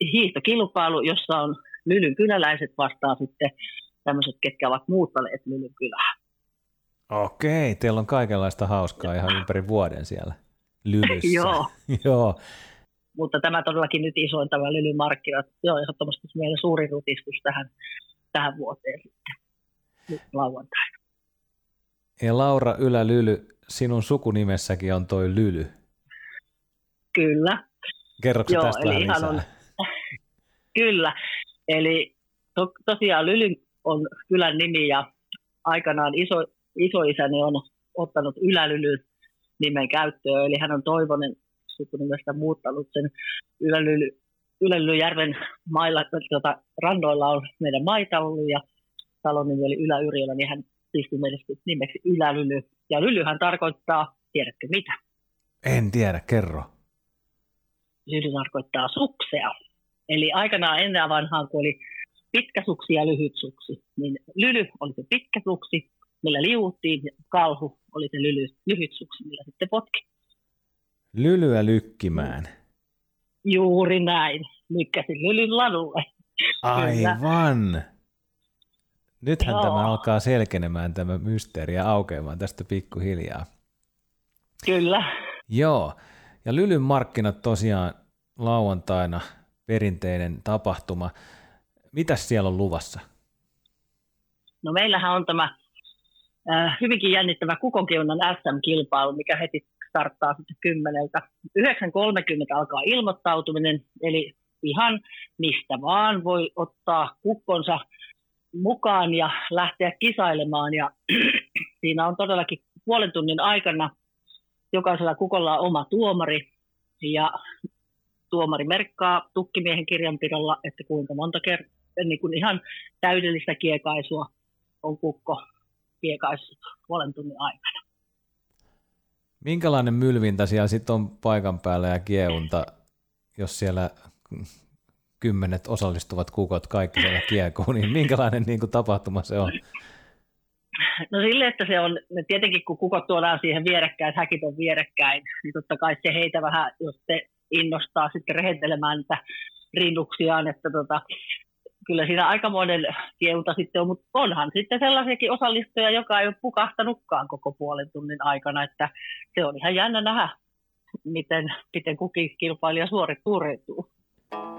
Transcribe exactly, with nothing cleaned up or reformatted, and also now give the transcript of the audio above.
hiihtokilpailu, jossa on Lylyn kyläläiset vastaan sitten tämmöiset, ketkä ovat muuttaneet Lylyn kylään. Okei, teillä on kaikenlaista hauskaa ihan ympäri vuoden siellä Lylyssä. Joo. Joo. Mutta tämä todellakin nyt isoin tämä Lylyn markkinat. Joo, ehdottomasti meidän suuri rutistus tähän, tähän vuoteen sitten nyt lauantaina. Ja Laura Ylä-Lyly, sinun sukunimessäkin on toi Lyly. Kyllä. Kerroksä Joo, tästä vähän lisää? On, kyllä. Eli to, tosiaan Lyly on kylän nimi ja aikanaan iso, isoisäni on ottanut Ylä-Lylyn nimen käyttöön. Eli hän on Toivonen sukunimestä muuttanut sen Ylä-Lyly, Ylä-Lylyjärven mailla, tuota, rannoilla on meidän maita ollut ja talon nimi oli Ylä-Yrjölä, niin hän pisti meille nimeksi Ylä-Lyly. Ja Lylyhän tarkoittaa, tiedätkö mitä? En tiedä, kerro. Lyly tarkoittaa suksea. Eli aikanaan ennen vanhaan, kun oli pitkä suksi ja lyhyt suksi, niin Lyly oli se pitkä suksi, millä liuuttiin, ja Kalhu oli se lyly, lyhyt suksi, millä sitten potki. Lylyä lykkimään. Juuri näin. Lykkäsin Lylyn ladulle. Aivan. Nythän Joo. Tämä alkaa selkenemään tämä mysteeri ja aukeamaan tästä pikkuhiljaa. Kyllä. Joo. Ja Lylyn markkinat tosiaan lauantaina perinteinen tapahtuma. Mitäs siellä on luvassa? No meillähän on tämä äh, hyvinkin jännittävä kukonkiunnan S M-kilpailu, mikä heti starttaa sitten kymmeneltä. yhdeksän kolmekymmentä alkaa ilmoittautuminen, eli ihan mistä vaan voi ottaa kukkonsa mukaan ja lähteä kisailemaan. Ja siinä on todellakin puolen tunnin aikana jokaisella kukolla on oma tuomari ja tuomari merkkaa tukkimiehen kirjanpidolla, että kuinka monta kertaa, niin kuin ihan täydellistä kiekaisua on kukko kiekaissut puolen tunnin aikana. Minkälainen mylvintä siellä sitten on paikan päällä ja kieunta, jos siellä kymmenet osallistuvat kukot kaikki siellä kiekuun, niin minkälainen niin kuin tapahtuma se on? No sille, että se on, tietenkin kun kukot tuodaan siihen vierekkäin, häkit on vierekkäin, niin totta kai se heitä vähän, jos se innostaa sitten rehentelemään niitä rinnuksiaan, että tota, kyllä siinä aikamoinen kieuta sitten on, mutta onhan sitten sellaisiakin osallistujia, joka ei ole pukahtanutkaan koko puolen tunnin aikana, että se on ihan jännä nähdä, miten, miten kukin kilpailija suoriutuu.